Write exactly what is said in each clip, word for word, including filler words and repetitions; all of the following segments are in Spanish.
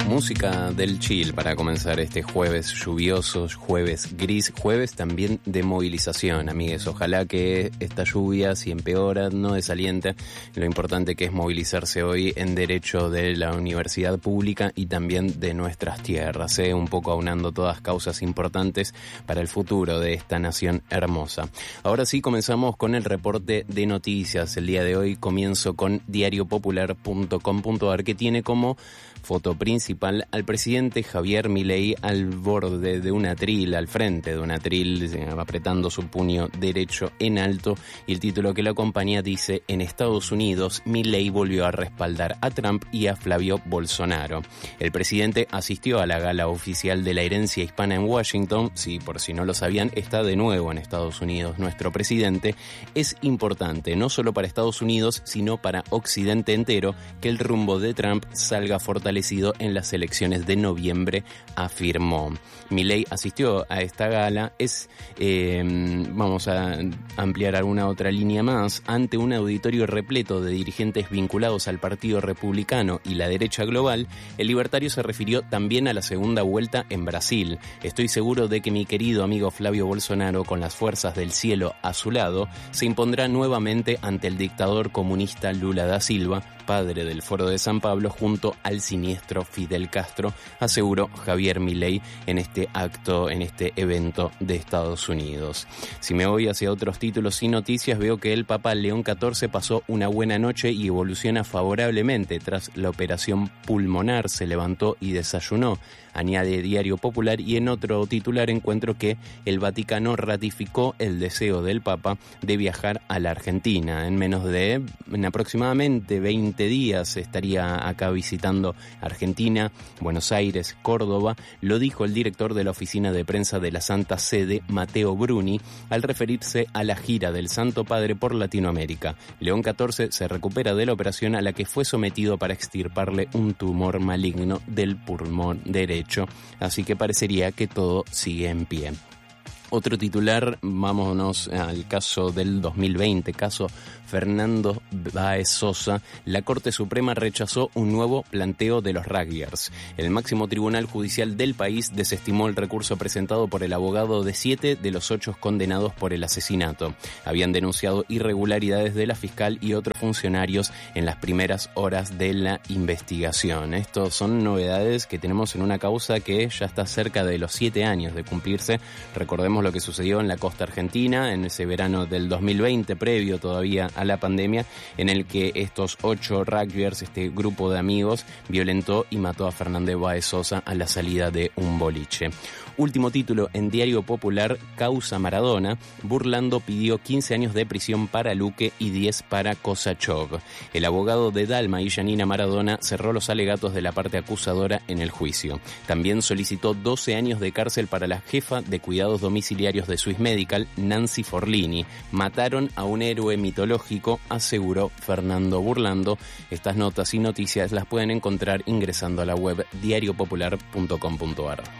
Música del chill para comenzar este jueves lluvioso, jueves gris, jueves también de movilización, amigues. Ojalá que esta lluvia, si empeora, no desaliente lo importante que es movilizarse hoy en derecho de la universidad pública y también de nuestras tierras, ¿eh? Un poco aunando todas causas importantes para el futuro de esta nación hermosa. Ahora sí, comenzamos con el reporte de noticias. El día de hoy comienzo con diario popular punto com punto a r, que tiene como foto principal al presidente Javier Milei al borde de un atril, al frente de un atril, apretando su puño derecho en alto, y el título que lo acompaña dice: en Estados Unidos, Milei volvió a respaldar a Trump y a Flavio Bolsonaro. El presidente asistió a la gala oficial de la herencia hispana en Washington. Sí, por si no lo sabían, está de nuevo en Estados Unidos nuestro presidente. Es importante, no solo para Estados Unidos, sino para Occidente entero, que el rumbo de Trump salga fortalecido en las elecciones de noviembre, afirmó. Milei asistió a esta gala, es, eh, vamos a ampliar alguna otra línea más, ante un auditorio repleto de dirigentes vinculados al Partido Republicano y la derecha global. El libertario se refirió también a la segunda vuelta en Brasil. Estoy seguro de que mi querido amigo Flavio Bolsonaro, con las fuerzas del cielo a su lado, se impondrá nuevamente ante el dictador comunista Lula da Silva, padre del Foro de San Pablo, junto al siniestro Fidel Castro, aseguró Javier Milei en este acto, en este evento de Estados Unidos. Si me voy hacia otros títulos y noticias, veo que el Papa León catorce pasó una buena noche y evoluciona favorablemente tras la operación pulmonar, se levantó y desayunó, añade Diario Popular, y en otro titular encuentro que el Vaticano ratificó el deseo del Papa de viajar a la Argentina. En menos de, en aproximadamente veinte días estaría acá visitando Argentina, Buenos Aires, Córdoba. Lo dijo el director de la oficina de prensa de la Santa Sede, Matteo Bruni, al referirse a la gira del Santo Padre por Latinoamérica. León catorce se recupera de la operación a la que fue sometido para extirparle un tumor maligno del pulmón derecho, así que parecería que todo sigue en pie. Otro titular, vámonos al caso del dos mil veinte, caso Fernando Báez Sosa. La Corte Suprema rechazó un nuevo planteo de los rugbyers. El máximo tribunal judicial del país desestimó el recurso presentado por el abogado de siete de los ocho condenados por el asesinato. Habían denunciado irregularidades de la fiscal y otros funcionarios en las primeras horas de la investigación. Estos son novedades que tenemos en una causa que ya está cerca de los siete años de cumplirse. Recordemos lo que sucedió en la costa argentina en ese verano del dos mil veinte, previo todavía a la pandemia, en el que estos ocho rugbyers, este grupo de amigos, violentó y mató a Fernando Báez Sosa a la salida de un boliche. Último título en Diario Popular: Causa Maradona. Burlando pidió quince años de prisión para Luque y diez para Kosachov. El abogado de Dalma y Janina Maradona cerró los alegatos de la parte acusadora en el juicio. También solicitó doce años de cárcel para la jefa de cuidados domiciliarios de Swiss Medical, Nancy Forlini. Mataron a un héroe mitológico, aseguró Fernando Burlando. Estas notas y noticias las pueden encontrar ingresando a la web diario popular punto com punto a r.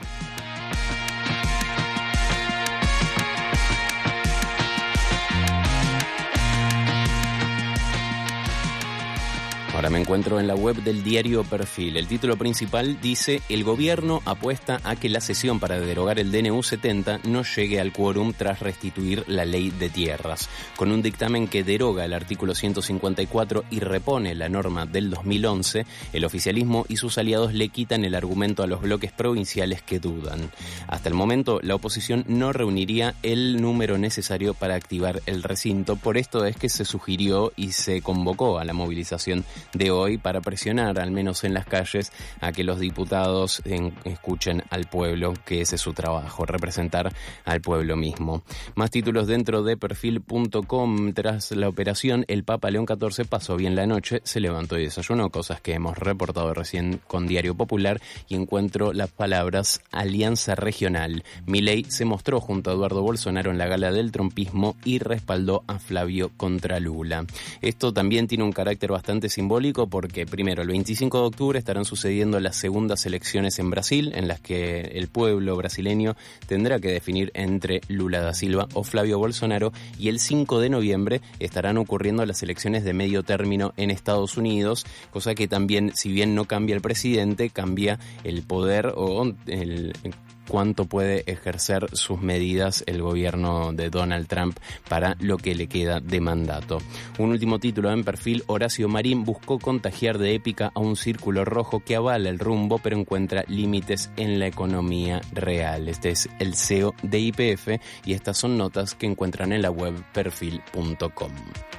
Ahora me encuentro en la web del diario Perfil. El título principal dice: el gobierno apuesta a que la sesión para derogar el D N U setenta no llegue al quórum tras restituir la ley de tierras. Con un dictamen que deroga el artículo ciento cincuenta y cuatro y repone la norma del dos mil once, el oficialismo y sus aliados le quitan el argumento a los bloques provinciales que dudan. Hasta el momento, la oposición no reuniría el número necesario para activar el recinto. Por esto es que se sugirió y se convocó a la movilización de hoy para presionar, al menos en las calles, a que los diputados en, escuchen al pueblo, que ese es su trabajo, representar al pueblo mismo. Más títulos dentro de perfil punto com. Tras la operación, el Papa León catorce pasó bien la noche, se levantó y desayunó, cosas que hemos reportado recién con Diario Popular, y encuentro las palabras Alianza Regional. Milei se mostró junto a Eduardo Bolsonaro en la gala del trumpismo y respaldó a Flavio contra Lula. Esto también tiene un carácter bastante simbólico simbólico porque, primero, el veinticinco de octubre estarán sucediendo las segundas elecciones en Brasil, en las que el pueblo brasileño tendrá que definir entre Lula da Silva o Flavio Bolsonaro, y el cinco de noviembre estarán ocurriendo las elecciones de medio término en Estados Unidos, cosa que también, si bien no cambia el presidente, cambia el poder o el cuánto puede ejercer sus medidas el gobierno de Donald Trump para lo que le queda de mandato. Un último título en Perfil: Horacio Marín buscó contagiar de épica a un círculo rojo que avala el rumbo pero encuentra límites en la economía real. Este es el C E O de Y P F y estas son notas que encuentran en la web perfil punto com.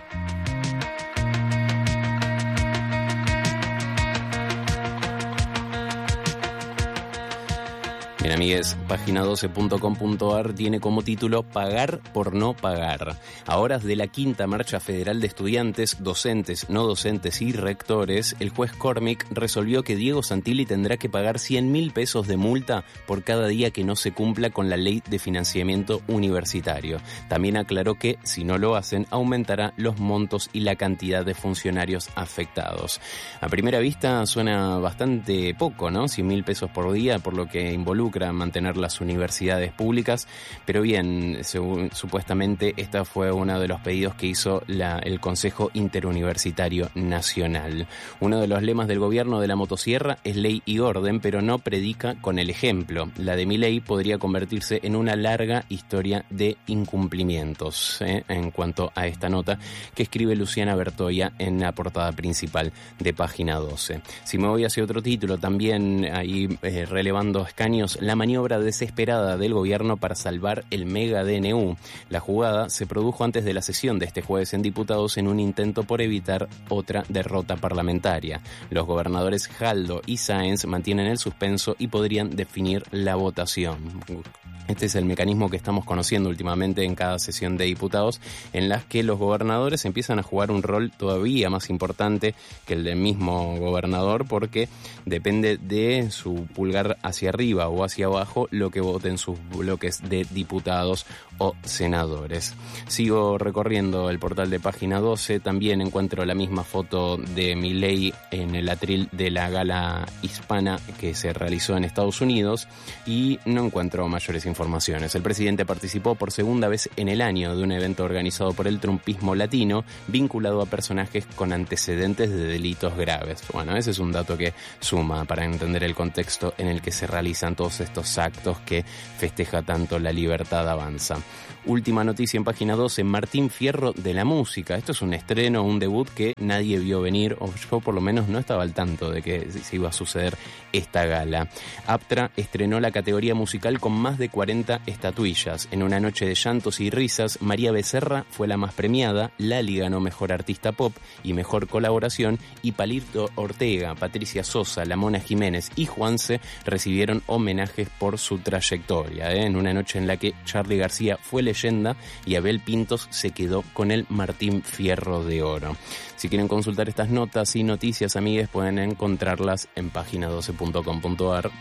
Bien, amigues, página doce punto com punto a r tiene como título Pagar por no pagar. A horas de la quinta marcha federal de estudiantes, docentes, no docentes y rectores, el juez Cormick resolvió que Diego Santilli tendrá que pagar cien mil pesos de multa por cada día que no se cumpla con la ley de financiamiento universitario. También aclaró que, si no lo hacen, aumentará los montos y la cantidad de funcionarios afectados. A primera vista suena bastante poco, ¿no? cien mil pesos por día, por lo que involucra mantener las universidades públicas, pero bien, según, supuestamente esta fue uno de los pedidos que hizo la, el Consejo Interuniversitario Nacional. Uno de los lemas del gobierno de la motosierra es ley y orden, pero no predica con el ejemplo. La de Milei podría convertirse en una larga historia de incumplimientos, ¿eh? En cuanto a esta nota que escribe Luciana Bertoia en la portada principal de página doce. Si me voy hacia otro título, también ahí eh, relevando escaños, la maniobra desesperada del gobierno para salvar el mega D N U. La jugada se produjo antes de la sesión de este jueves en diputados en un intento por evitar otra derrota parlamentaria. Los gobernadores Jaldo y Sáenz mantienen el suspenso y podrían definir la votación. Este es el mecanismo que estamos conociendo últimamente en cada sesión de diputados, en las que los gobernadores empiezan a jugar un rol todavía más importante que el del mismo gobernador, porque depende de su pulgar hacia arriba o hacia abajo lo que voten sus bloques de diputados o senadores. Sigo recorriendo el portal de página doce, también encuentro la misma foto de Milei en el atril de la gala hispana que se realizó en Estados Unidos y no encuentro mayores informaciones. Informaciones. El presidente participó por segunda vez en el año de un evento organizado por el trumpismo latino vinculado a personajes con antecedentes de delitos graves. Bueno, ese es un dato que suma para entender el contexto en el que se realizan todos estos actos que festeja tanto la libertad avanza. Última noticia en página doce, Martín Fierro de la música. Esto es un estreno, un debut que nadie vio venir, o yo por lo menos no estaba al tanto de que se iba a suceder esta gala. Aptra estrenó la categoría musical con más de cuarenta estatuillas. En una noche de llantos y risas, María Becerra fue la más premiada, Lali ganó Mejor Artista Pop y Mejor Colaboración, y Palito Ortega, Patricia Sosa, La Mona Jiménez y Juanse recibieron homenajes por su trayectoria, ¿eh? En una noche en la que Charly García fue leyenda y Abel Pintos se quedó con el Martín Fierro de Oro. Si quieren consultar estas notas y noticias, amigues, pueden encontrarlas en página doce punto com punto a r.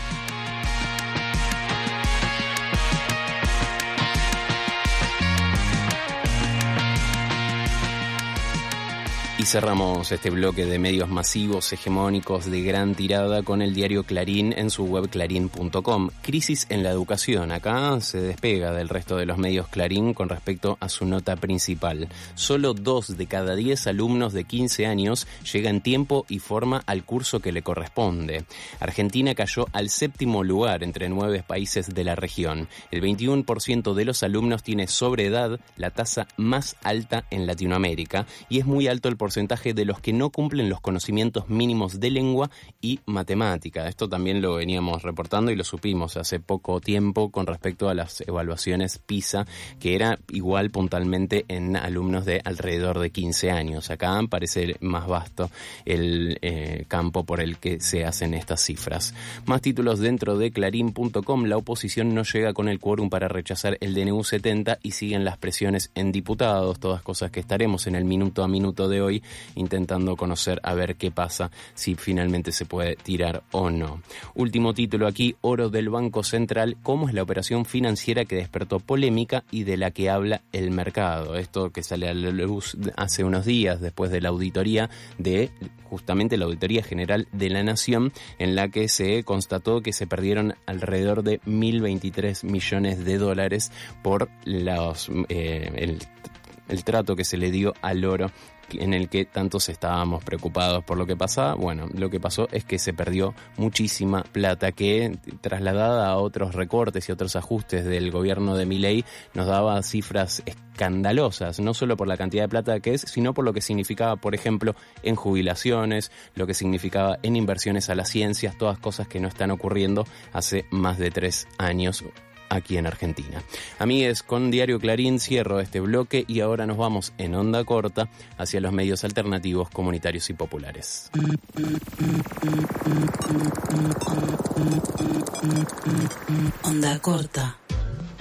Y cerramos este bloque de medios masivos, hegemónicos, de gran tirada con el diario Clarín en su web clarín punto com. Crisis en la educación. Acá se despega del resto de los medios Clarín con respecto a su nota principal. Solo dos de cada diez alumnos de quince años llega en tiempo y forma al curso que le corresponde. Argentina cayó al séptimo lugar entre nueve países de la región. El veintiuno por ciento de los alumnos tiene sobreedad, la tasa más alta en Latinoamérica, y es muy alto el porcentaje de los que no cumplen los conocimientos mínimos de lengua y matemática. Esto también lo veníamos reportando y lo supimos hace poco tiempo con respecto a las evaluaciones PISA, que era igual puntualmente en alumnos de alrededor de quince años. Acá parece más vasto el eh, campo por el que se hacen estas cifras. Más títulos dentro de clarín punto com. La oposición no llega con el quórum para rechazar el D N U setenta y siguen las presiones en diputados, todas cosas que estaremos en el minuto a minuto de hoy intentando conocer a ver qué pasa, si finalmente se puede tirar o no. Último título aquí, oro del Banco Central, cómo es la operación financiera que despertó polémica y de la que habla el mercado. Esto que sale a la luz hace unos días después de la auditoría de justamente la Auditoría General de la Nación, en la que se constató que se perdieron alrededor de mil veintitrés millones de dólares por los, eh, el, el trato que se le dio al oro, en el que tantos estábamos preocupados por lo que pasaba. Bueno, lo que pasó es que se perdió muchísima plata que, trasladada a otros recortes y otros ajustes del gobierno de Milei, nos daba cifras escandalosas, no solo por la cantidad de plata que es, sino por lo que significaba, por ejemplo, en jubilaciones, lo que significaba en inversiones a las ciencias, todas cosas que no están ocurriendo hace más de tres años aquí en Argentina. Amigues, con Diario Clarín cierro este bloque y ahora nos vamos en onda corta hacia los medios alternativos, comunitarios y populares. Onda corta.